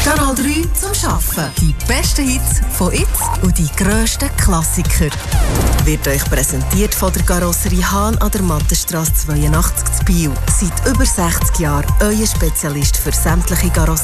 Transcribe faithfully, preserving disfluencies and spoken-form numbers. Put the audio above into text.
Kanal drei zum Arbeiten. Die besten Hits von jetzt und die grössten Klassiker. Wird euch präsentiert von der Karosserie Hahn an der Mattenstrasse zweiundachtzig zu Biel. Seit über sechzig Jahren euer Spezialist für sämtliche Karosserien.